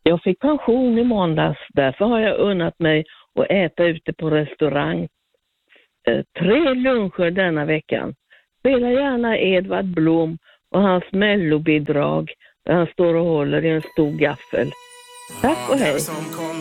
Jag fick pension i måndags, därför har jag unnat mig att äta ute på restaurang. 3 luncher denna veckan. Spela gärna Edvard Blom och hans mellobidrag där han står och håller i en stor gaffel. Tack och hej.